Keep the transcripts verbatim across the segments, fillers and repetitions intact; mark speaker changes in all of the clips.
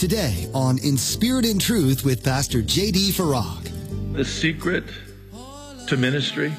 Speaker 1: Today on In Spirit and Truth with Pastor J D. Farag.
Speaker 2: The secret to ministry,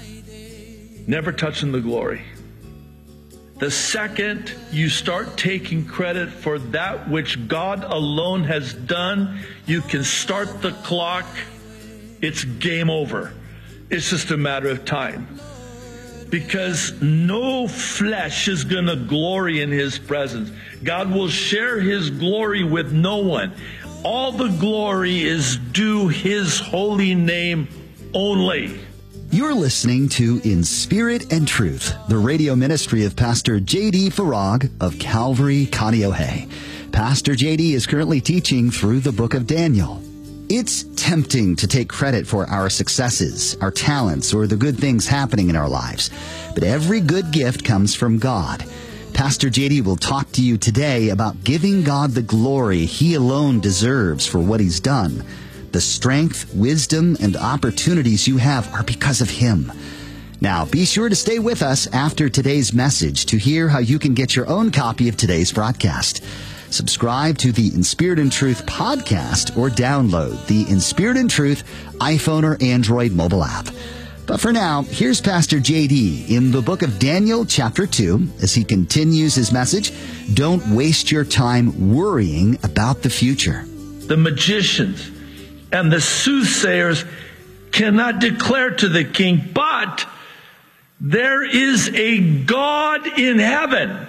Speaker 2: never touching the glory. The second you start taking credit for that which God alone has done, you can start the clock. It's game over. It's just a matter of time. Because no flesh is going to glory in His presence. God will share His glory with no one. All the glory is due His holy name only.
Speaker 1: You're listening to In Spirit and Truth, the radio ministry of Pastor J D. Farag of Calvary, Kaneohe. Pastor J D is currently teaching through the book of Daniel. It's tempting to take credit for our successes, our talents, or the good things happening in our lives. But every good gift comes from God. Pastor J D will talk to you today about giving God the glory He alone deserves for what He's done. The strength, wisdom, and opportunities you have are because of Him. Now, be sure to stay with us after today's message to hear how you can get your own copy of today's broadcast. Subscribe to the In Spirit and Truth podcast or download the In Spirit and Truth iPhone or Android mobile app. But for now, here's Pastor J D in the book of Daniel chapter two as he continues his message, Don't Waste Your Time Worrying About the Future.
Speaker 2: The magicians and the soothsayers cannot declare to the king, but there is a God in heaven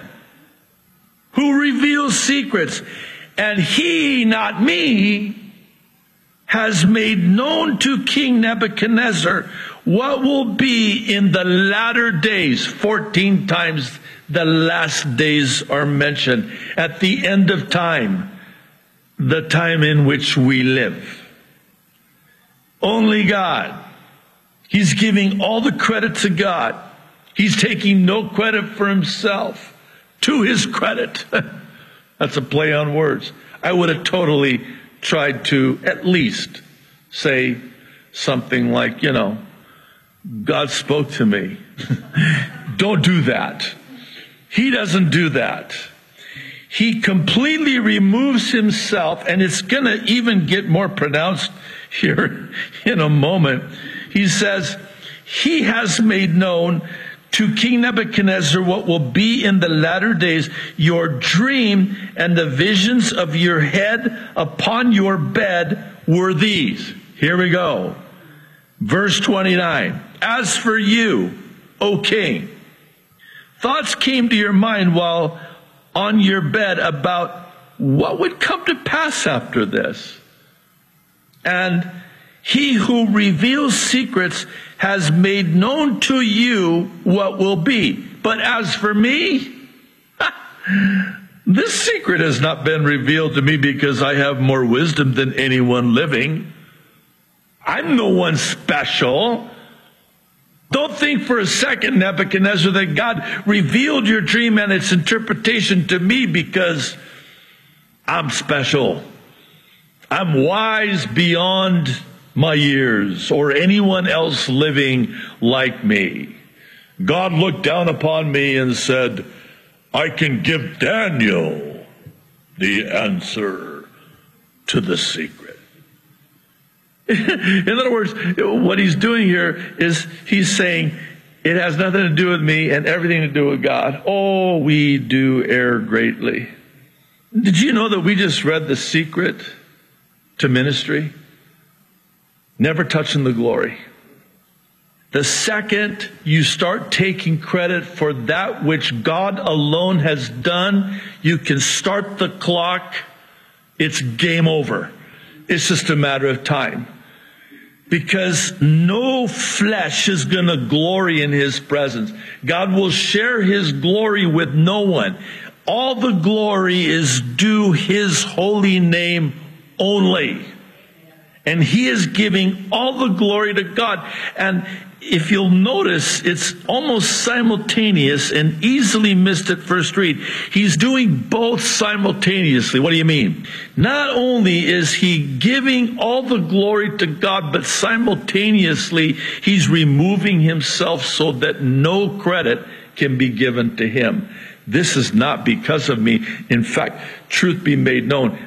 Speaker 2: who reveals secrets, and He, not me, has made known to King Nebuchadnezzar what will be in the latter days. Fourteen times the last days are mentioned. At the end of time, the time in which we live. Only God. He's giving all the credit to God. He's taking no credit for Himself. To His credit. That's a play on words. I would have totally tried to at least say something like, you know, God spoke to me. Don't do that. He doesn't do that. He completely removes Himself, and it's going to even get more pronounced here in a moment. He says, He has made known to King Nebuchadnezzar what will be in the latter days. Your dream and the visions of your head upon your bed were these. Here we go. Verse twenty-nine. As for you, O king, thoughts came to your mind while on your bed about what would come to pass after this. And He who reveals secrets has made known to you what will be. But as for me, this secret has not been revealed to me because I have more wisdom than anyone living. I'm no one special. Don't think for a second, Nebuchadnezzar, that God revealed your dream and its interpretation to me because I'm special. I'm wise beyond my years or anyone else living like me. God looked down upon me and said, I can give Daniel the answer to the secret. In other words, what he's doing here is he's saying, it has nothing to do with me and everything to do with God. Oh, we do err greatly. Did you know that we just read the secret to ministry? Never touching the glory. The second you start taking credit for that which God alone has done, you can start the clock. It's game over. It's just a matter of time. Because no flesh is going to glory in His presence. God will share His glory with no one. All the glory is due His holy name only. And He is giving all the glory to God. And if you'll notice, it's almost simultaneous and easily missed at first read. He's doing both simultaneously. What do you mean? Not only is He giving all the glory to God, but simultaneously He's removing Himself so that no credit can be given to Him. This is not because of me. In fact, truth be made known,